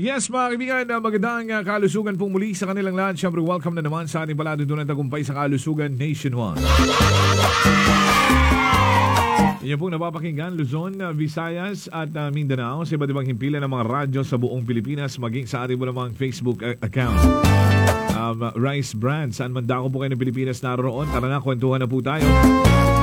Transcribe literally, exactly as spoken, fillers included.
Yes, mga kaibigan, uh, magandang uh, kalusugan pong muli sa kanilang lahat. Siyempre, welcome na naman sa ating palatuntunan tagumpay sa kalusugan nationwide. Inyo pong napapakinggan, Luzon, uh, Visayas at uh, Mindanao sa iba't ibang himpilan ng mga radyo sa buong Pilipinas, maging sa ating po namang Facebook uh, account. Um, Rice Brand, saan man dako po kayo ng Pilipinas naroon. Tara na, kwentuhan na po tayo.